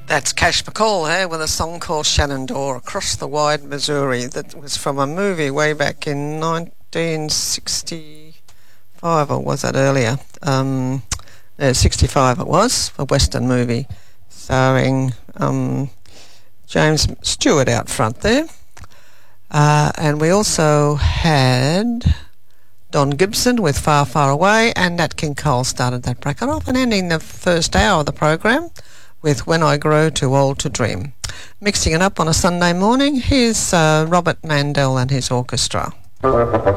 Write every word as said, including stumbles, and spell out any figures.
That's Cash McCall here with a song called Shenandoah, Across the Wide Missouri. That was from a movie way back in nineteen sixty-five, or was that earlier? Um, no, sixty-five it was, a Western movie starring um, James Stewart out front there. Uh, and we also had Don Gibson with Far, Far Away, and Nat King Cole started that bracket off, and ending the first hour of the program with When I Grow Too Old to Dream. Mixing it up on a Sunday morning, here's uh, Robert Mandel and his orchestra.